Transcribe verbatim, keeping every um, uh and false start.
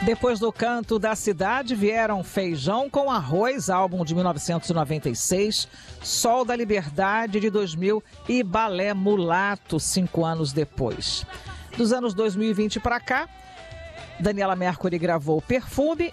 Depois do Canto da Cidade vieram Feijão com Arroz, álbum de mil novecentos e noventa e seis, Sol da Liberdade de dois mil e Balé Mulato, cinco anos depois. Dos anos dois mil e vinte para cá, Daniela Mercury gravou Perfume